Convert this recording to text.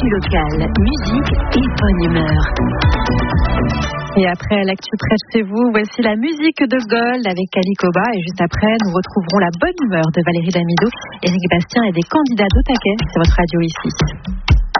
L'actu locale, musique et bonne humeur. Et après l'actu près de chez vous, voici la musique de Gold avec Ali Koba. Et juste après, nous retrouverons la bonne humeur de Valérie Damido, Éric Bastien et des candidats d'Otaquet. C'est votre radio ici.